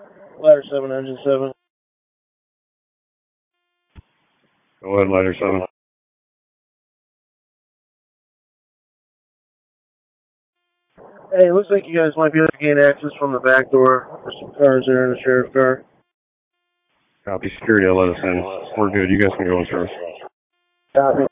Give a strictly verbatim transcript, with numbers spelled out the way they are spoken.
Ladder seven, engine seven. Go ahead, ladder seven. Hey, it looks like you guys might be able to gain access from the back door. There's some cars there in the sheriff's car. Copy. Security, I'll let us in. We're good. You guys can go in first. Copy.